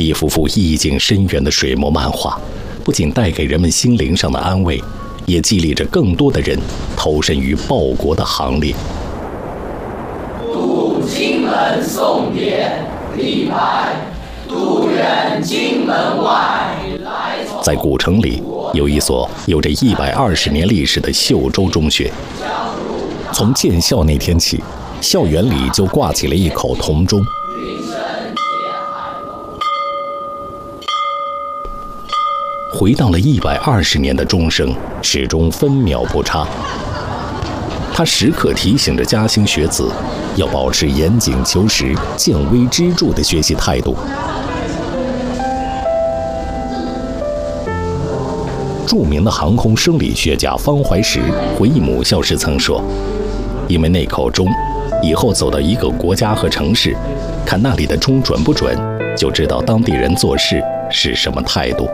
一幅幅意境深远的水墨漫画，不仅带给人们心灵上的安慰，也激励着更多的人投身于报国的行列。 渡荆门送点李白，渡远荆门外。 在古城里，有一所有着120年历史的秀州中学。从建校那天起，校园里就挂起了一口铜钟。回荡了120年的钟声，始终分秒不差。它时刻提醒着嘉兴学子，要保持严谨求实、见微知著的学习态度。著名的航空生理学家方怀石回忆母校时曾说：“因为那口钟，以后走到一个国家和城市，看那里的钟准不准，就知道当地人做事是什么态度。”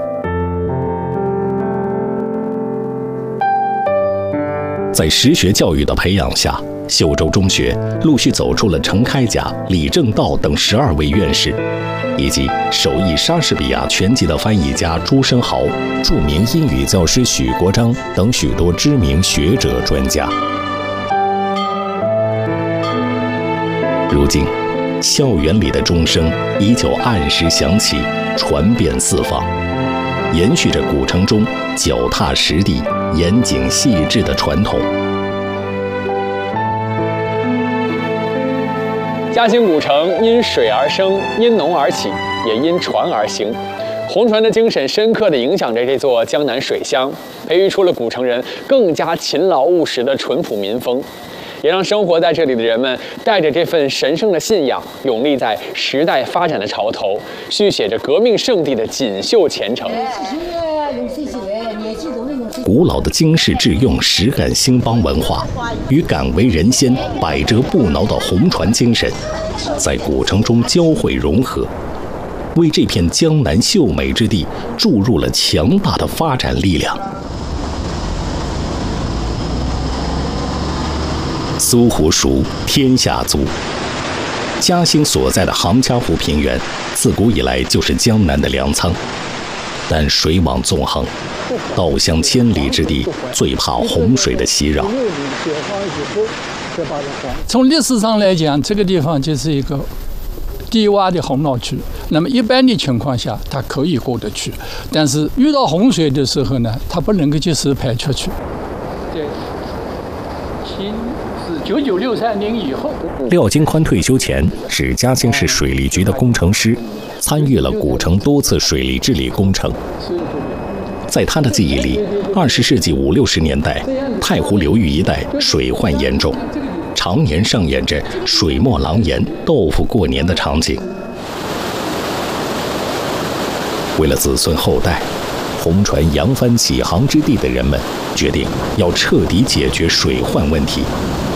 在实学教育的培养下，秀州中学陆续走出了程开甲、李政道等12位院士，以及手译莎士比亚全集的翻译家朱生豪、著名英语教师许国璋等许多知名学者专家。如今，校园里的钟声依旧按时响起，传遍四方，延续着古城中脚踏实地、严谨细致的传统。 嘉兴古城因水而生，因农而起，也因船而兴。红船的精神深刻地影响着这座江南水乡，培育出了古城人更加勤劳务实的淳朴民风，也让生活在这里的人们带着这份神圣的信仰，永立在时代发展的潮头，续写着革命圣地的锦绣前程。 古老的经世致用、实干兴邦文化与敢为人先、百折不挠的红船精神，在古城中交汇融合，为这片江南秀美之地注入了强大的发展力量。苏湖熟，天下足。嘉兴所在的杭嘉湖平原，自古以来就是江南的粮仓，但水网纵横，稻香千里之地，最怕洪水的袭扰。 从历史上来讲，这个地方就是一个低洼的洪涝区。那么一般的情况下，它可以过得去，但是遇到洪水的时候呢，它不能够及时排出去。对，是9963年以后。 廖金宽退休前是嘉兴市水利局的工程师，参与了古城多次水利治理工程。在他的记忆里，20世纪50、60年代，太湖流域一带水患严重，常年上演着水墨狼烟、豆腐过年的场景。为了子孙后代，红船扬帆起航之地的人们决定要彻底解决水患问题。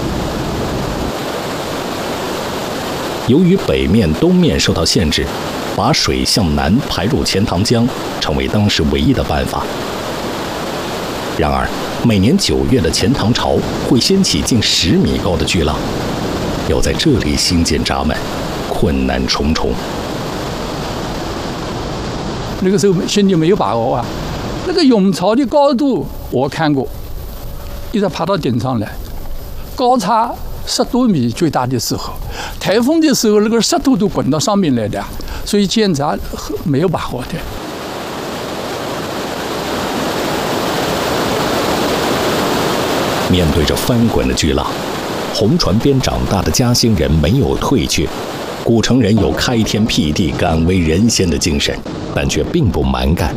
由于北面、东面受到限制，把水向南排入钱塘江成为当时唯一的办法。然而，每年9月的钱塘潮会掀起近10米高的巨浪，要在这里兴建闸门，困难重重。 那个时候心里没有把握啊，那个涌潮的高度我看过，一直爬到顶上来，高差10多米，最大的时候，台风的时候那个石头都滚到上面来的，所以建闸没有把握的。 面对着翻滚的巨浪，红船边长大的嘉兴人没有退却，古城人有开天辟地、敢为人先的精神，但却并不蛮干。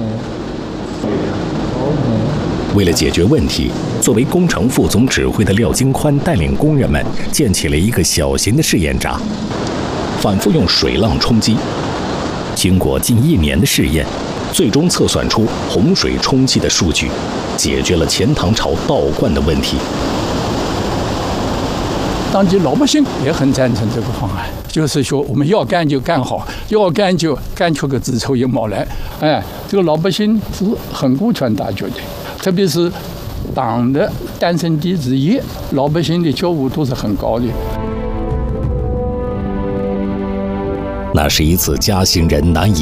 为了解决问题，作为工程副总指挥的廖金宽带领工人们建起了一个小型的试验闸，反复用水浪冲击。经过近1年的试验，最终测算出洪水冲击的数据，解决了钱塘潮倒灌的问题。 当地老百姓也很赞成这个方案，就是说我们要干就干好，要干就干出个子丑寅卯来。这个老百姓是很顾全大局的，特别是党的诞生地之一，老百姓的觉悟都是很高的。 那是一次嘉兴人难以